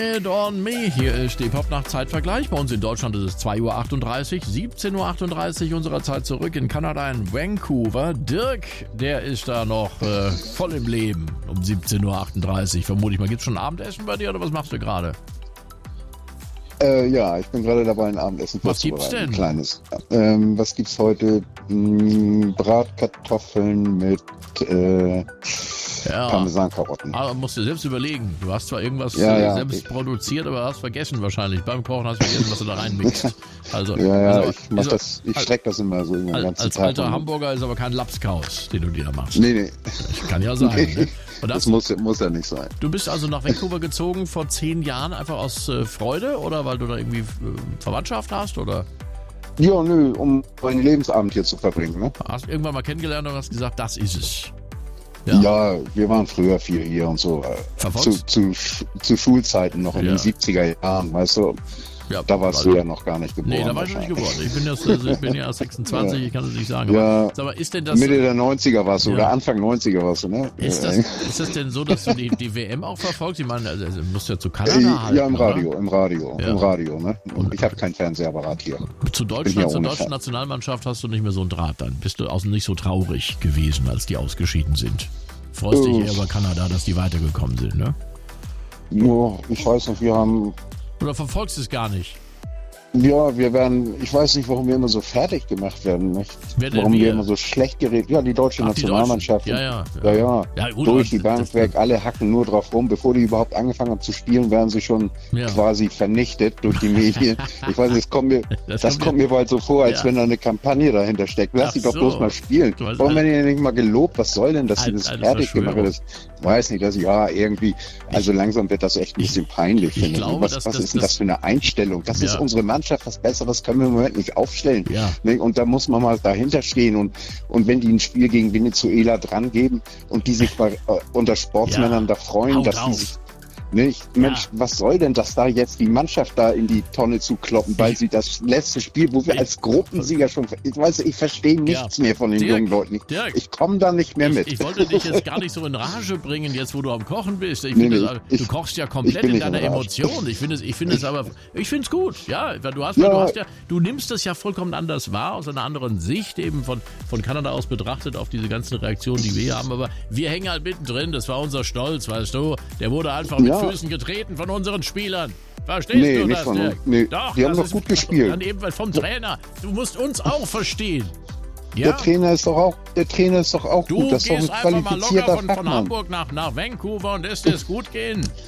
On Me. Hier ist die Pop-Nacht-Zeitvergleich. Bei uns in Deutschland ist es 2:38 Uhr, 17:38 Uhr unserer Zeit zurück in Kanada, in Vancouver. Dirk, der ist da noch voll im Leben um 17:38 Uhr. Vermute ich mal. Gibt's schon Abendessen bei dir oder was machst du gerade? Ja, ich bin gerade dabei, ein Abendessen vorzubereiten. Was gibt's denn? Ein kleines. Was gibt's heute? Bratkartoffeln mit Parmesankarotten. Aber musst du selbst überlegen. Du hast zwar irgendwas selbst produziert, aber hast vergessen wahrscheinlich. Beim Kochen hast du vergessen, was du da reinmixt. Also, ich strecke das immer so den ganzen als Tag. Als alter Hamburger ist aber kein Lapskaus, den du dir da machst. Nee. Kann ja sein. Nee. Ne? Und das muss ja nicht sein. Du bist also nach Vancouver gezogen vor 10 Jahren einfach aus Freude oder weil du da irgendwie Verwandtschaft hast oder? Ja, um meinen Lebensabend hier zu verbringen. Ne? Hast du irgendwann mal kennengelernt und hast gesagt, das ist es. Ja, wir waren früher viel hier und so. Zu Schulzeiten noch in den 70er Jahren, weißt du. Ja, da warst du ja noch gar nicht geboren. Nee, da war ich noch nicht geboren. Ich bin ja erst 26, ich kann es nicht sagen. Ja, aber, sag mal, ist denn das Mitte der 90er warst du oder Anfang 90er warst du, ne? Ist das denn so, dass du die WM auch verfolgst? Ich meine, also musst du ja zu Kanada halten, ja, im oder? Radio, ne? Und ich habe keinen Fernsehapparat hier. Zur deutschen Nationalmannschaft hast du nicht mehr so einen Draht, dann bist du außen nicht so traurig gewesen, als die ausgeschieden sind. Freust dich eher über Kanada, dass die weitergekommen sind, ne? Ja, ich weiß nicht, wir haben... Oder verfolgst du es gar nicht? Ja, ich weiß nicht, warum wir immer so fertig gemacht werden, nicht? Warum wir immer so schlecht geredet. Ja, die deutsche Nationalmannschaft. Ja, gut, durch die Bank weg, alle hacken nur drauf rum. Bevor die überhaupt angefangen haben zu spielen, werden sie schon quasi vernichtet durch die Medien. Ich weiß nicht, das kommt mir bald so vor, als wenn da eine Kampagne dahinter steckt. Lass die doch bloß mal spielen. Warum werden die nicht mal gelobt? Was soll denn, dass sie das fertig gemacht haben? Ich weiß nicht, irgendwie, also langsam wird das echt ein bisschen peinlich. Ich glaube, was ist denn das für eine Einstellung? Das ist unsere Mannschaft, was Besseres können wir im Moment nicht aufstellen. Ja. Und da muss man mal dahinter stehen. Und wenn die ein Spiel gegen Venezuela dran geben und die sich unter Sportsmännern da freuen, dass die sich... Mensch, was soll denn das da jetzt die Mannschaft da in die Tonne zu kloppen, weil sie das letzte Spiel, wo wir als Gruppensieger schon, ich verstehe nichts mehr von den jungen Leuten. Ich komme da nicht mehr mit. Ich wollte dich jetzt gar nicht so in Rage bringen, jetzt wo du am Kochen bist. Du kochst ja komplett in deiner Emotion. Ich finde es gut. Ja, du nimmst das ja vollkommen anders wahr, aus einer anderen Sicht eben von Kanada aus betrachtet auf diese ganzen Reaktionen, die wir hier haben. Aber wir hängen halt mittendrin. Das war unser Stolz, weißt du. Der wurde einfach mit Füßen getreten von unseren Spielern. Verstehst du das, Dirk? Doch, die haben doch gut gespielt. Dann eben vom Trainer. Du musst uns auch verstehen. Ja? Der Trainer ist doch auch gut. Das ist doch ein qualifizierter einfach mal locker von Fachmann. Hamburg nach Vancouver und lässt es gut gehen.